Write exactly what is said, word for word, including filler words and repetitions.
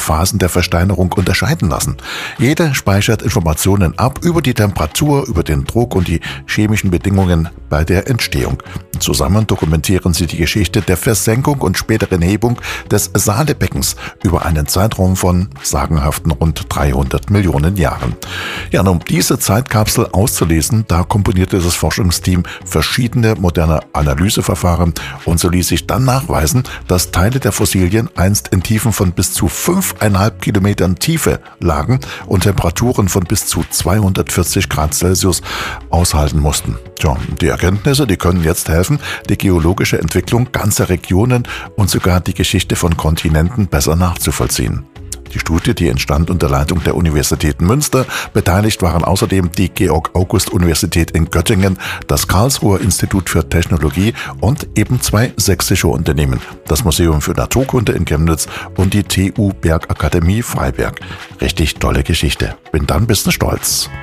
Phasen der Versteinerung unterscheiden lassen. Jede speichert Informationen ab über die Temperatur, über den Druck und die chemischen Bedingungen bei der Entstehung. Zusammen dokumentieren sie die Geschichte der Versenkung und späteren Hebung des Saalebeckens über einen Zeitraum von sagenhaften rund dreihundert Millionen Jahren. Ja, und um diese Zeitkapsel auszulesen, da komponierte das Forschungsteam verschiedene moderne Analyseverfahren und so ließ sich dann nachweisen, dass Teile der Fossilien einst in Tiefen von bis zu fünfeinhalb Kilometern Tiefe lagen und Temperaturen von bis zu zweihundertvierzig Grad Celsius aushalten mussten. Tja, die Erkenntnisse, die können jetzt helfen, die geologische Entwicklung ganzer Regionen und sogar die Geschichte von Kontinenten besser nachzuvollziehen. Die Studie, die entstand unter Leitung der Universität Münster. Beteiligt waren außerdem die Georg-August-Universität in Göttingen, das Karlsruher Institut für Technologie und eben zwei sächsische Unternehmen, das Museum für Naturkunde in Chemnitz und die T U Bergakademie Freiberg. Richtig tolle Geschichte. Bin dann ein bisschen stolz.